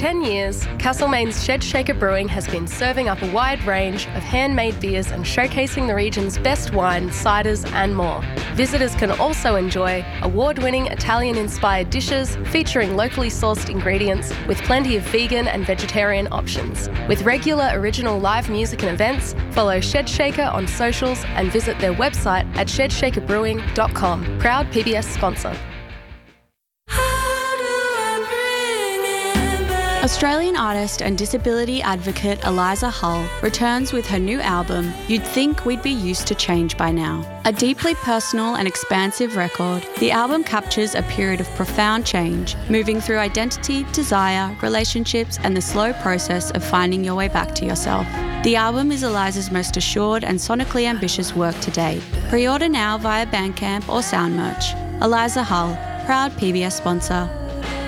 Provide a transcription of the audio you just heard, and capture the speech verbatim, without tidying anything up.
ten years, Castlemaine's Shed Shaker Brewing has been serving up a wide range of handmade beers and showcasing the region's best wine, ciders and more. Visitors can also enjoy award-winning Italian-inspired dishes featuring locally sourced ingredients with plenty of vegan and vegetarian options. With regular original live music and events, follow Shed Shaker on socials and visit their website at shed shaker brewing dot com. Proud P B S sponsor. Australian artist and disability advocate Eliza Hull returns with her new album, You'd Think We'd Be Used to Change by Now. A deeply personal and expansive record, the album captures a period of profound change, moving through identity, desire, relationships, and the slow process of finding your way back to yourself. The album is Eliza's most assured and sonically ambitious work to date. Pre-order now via Bandcamp or Soundmerch. Eliza Hull, proud P B S sponsor.